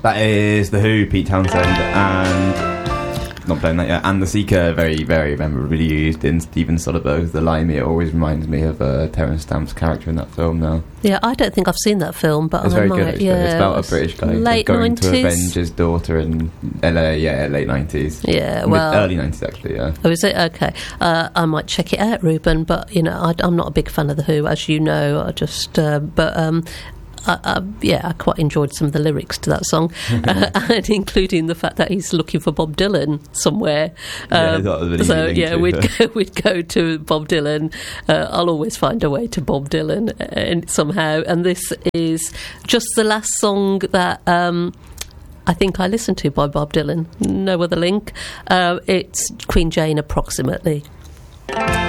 That is The Who, Pete Townsend, and not playing that yet. And The Seeker, very, very memorably used in Steven Soderbergh's The Limey. It always reminds me of Terence Stamp's character in that film now. Yeah, I don't think I've seen that film, but it's I very might. good, actually. Yeah, it's about a British guy late going 90s? to avenge his daughter in LA. Yeah, late 90s. Yeah, well, early 90s actually. Yeah. Oh, is it? Okay. I might check it out, Ruben. But I'm not a big fan of The Who, as you know. I quite enjoyed some of the lyrics to that song, and including the fact that he's looking for Bob Dylan somewhere. That was really we'd go to Bob Dylan. I'll always find a way to Bob Dylan and somehow. And this is just the last song that I think I listened to by Bob Dylan. No other link. It's Queen Jane, approximately.